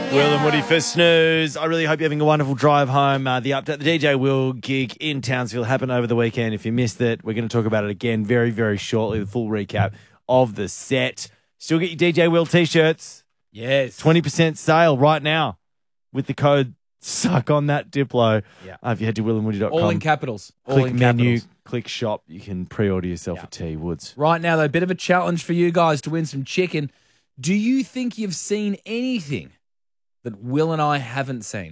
Will and Woody for Snooze. I really hope you're having a wonderful drive home. The update, the DJ Will gig in Townsville happened over the weekend. If you missed it, we're going to talk about it again very, very shortly. The full recap of the set. Still get your DJ Will t-shirts. Yes. 20% sale right now with the code Suck on that Diplo. Yeah. If you head to willandwoody.com. All in capitals. All Click in menu, capitals. click shop. You can pre-order yourself a tee, Woods. Right now, though, a bit of a challenge for you guys to win some chicken. Do you think you've seen anything that Will and I haven't seen?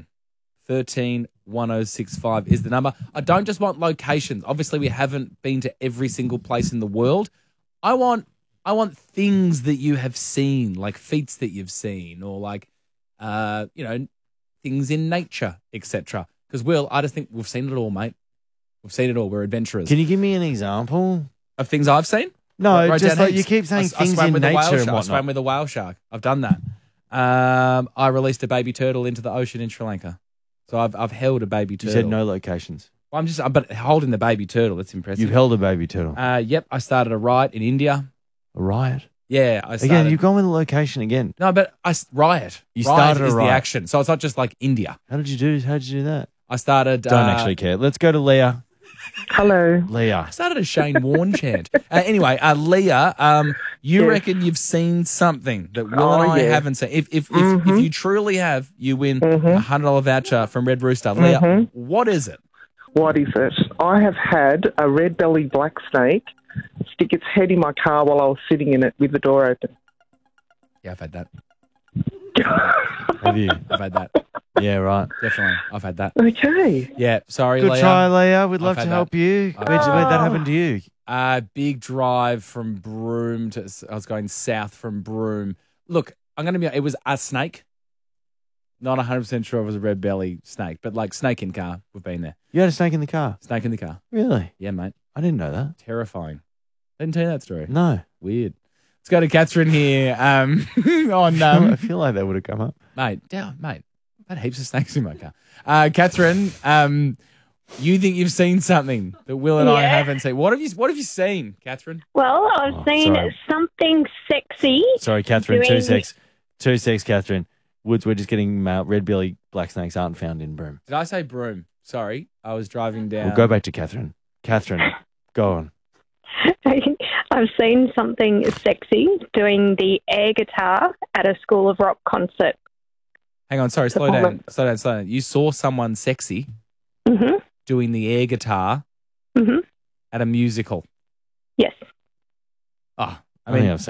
131065 is the number. I don't just want locations. Obviously, we haven't been to every single place in the world. I want things that you have seen, like feats that you've seen, or like, things in nature, etc. Because Will, I just think we've seen it all, mate. We've seen it all. We're adventurers. Can you give me an example? Of things I've seen? No, Write just down like you heaps. keep saying I things swam in with a whale nature and shark. I whatnot. swam with a whale shark. I've done that. I released a baby turtle into the ocean in Sri Lanka. So I've held a baby You turtle. said no locations. But holding the baby turtle, that's impressive. You've held a baby turtle. Yep, I started a riot in India. A riot? Yeah, I started. Again, you've gone with the location again. No, but riot. You Riot started a is riot. the action. So it's not just like India. How did you do that? I started. Don't actually care. Let's go to Leah. Hello. Leah. I started a Shane Warne chant. Anyway, Leah, you Yes. reckon you've seen something that Will and I yeah. haven't seen. If you truly have, you win a $100 voucher from Red Rooster. Leah, what is it? What is it? I have had a red-bellied black snake stick its head in my car while I was sitting in it with the door open. Yeah, I've had that. Have you? I've had that. Yeah, right. Definitely. I've had that. Okay. Yeah, sorry, Good Leah. try, Leah. We'd love I've to had help that. you. Where'd that happen to you? Big drive from Broome to. I was going south from Broome. Look, I'm going to be. It was a snake. Not 100% sure it was a red belly snake, but like snake in car. We've been there. You had a snake in the car? Snake in the car. Really? Yeah, mate. I didn't know that. Terrifying. Didn't tell you that story. No. Weird. Let's go to Catherine here. On I feel like that would have come up. mate. I've had heaps of snakes in my car. Catherine, you think you've seen something that Will and I Yeah. haven't seen? What have you seen, Catherine? Well, I've seen sorry. something sexy. Sorry, Catherine. Doing- 2 secs, Catherine. Woods, we're just getting red belly black snakes aren't found in Broome. Did I say Broome? Sorry, I was driving down. We'll go back to Catherine. Catherine, go on. I've seen something sexy doing the air guitar at a School of Rock concert. Hang on, sorry, slow down. You saw someone sexy Mhm. doing the air guitar Mhm. at a musical. Yes. Oh, I I think mean, I've seen